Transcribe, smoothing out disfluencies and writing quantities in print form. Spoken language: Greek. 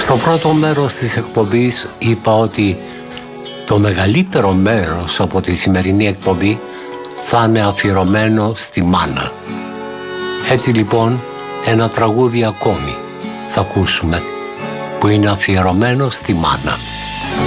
Στο πρώτο μέρος της εκπομπής είπα ότι το μεγαλύτερο μέρος από τη σημερινή εκπομπή θα είναι αφιερωμένο στη μάνα. Έτσι λοιπόν ένα τραγούδι ακόμη θα ακούσουμε που είναι αφιερωμένο στη μάνα.